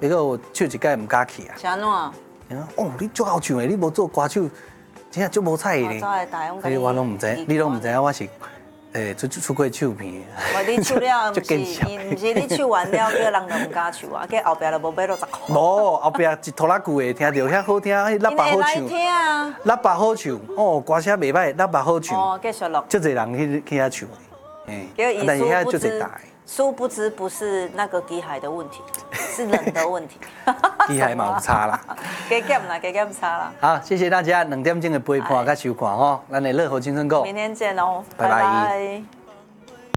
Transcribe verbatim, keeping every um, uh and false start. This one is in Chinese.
结果我唱一届唔敢去啊。 是安怎？ 哦，你足好唱的，你无做歌手，真正足无彩的。所以我拢唔知，你拢唔知影我是诶出出过唱片。 我你唱了，唔是，唔是你唱完了，叫人就唔敢唱啊，叫后壁就无买六十块。 无，后壁一拖拉句的，听到遐好听，迄喇叭好唱。 听啊！ 喇叭好唱，哦，歌声袂歹，喇叭好唱。 哦，继续录。 足侪人去去遐唱的，诶， 但是遐足侪大。 殊不知不是那个机海的问题，是人的问题。 机海嘛有差啦， 加减啦，加减差啦。 好，谢谢大家两点钟的陪伴甲收看吼，咱的乐活青春购， 明天见哦， 拜拜。